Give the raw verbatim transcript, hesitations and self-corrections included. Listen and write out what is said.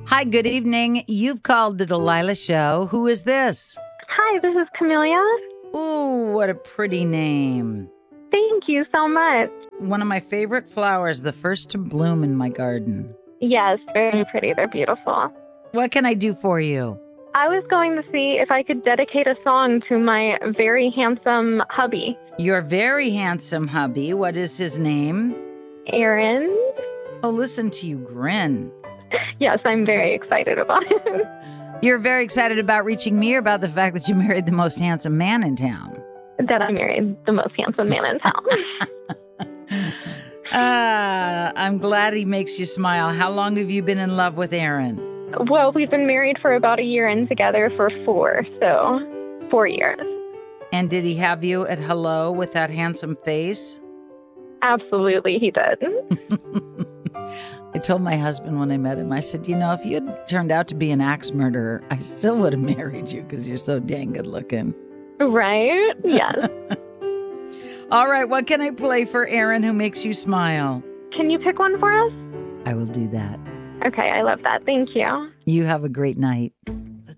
Hi, good evening. You've called the Delilah Show. Who is this? Hi, this is Camellia. Ooh, what a pretty name. Thank you so much. One of my favorite flowers, the first to bloom in my garden. Yes, very pretty. They're beautiful. What can I do for you? I was going to see if I could dedicate a song to my very handsome hubby, Your very handsome hubby. What is his name? Aaron. Oh, listen to you grin. Yes, I'm very excited about it. You're very excited about reaching me or about the fact that you married the most handsome man in town? That I married the most handsome man in town. Ah, I'm glad he makes you smile. How long have you been in love with Aaron? Well, we've been married for about a year and together for four, so four years. And did he have you at hello with that handsome face? Absolutely, he did. I told my husband when I met him, I said, you know, if you had turned out to be an axe murderer, I still would have married you because you're so dang good looking. Right? Yes. All right, what can I play for Aaron who makes you smile? Can you pick one for us? I will do that. Okay, I love that. Thank you. You have a great night.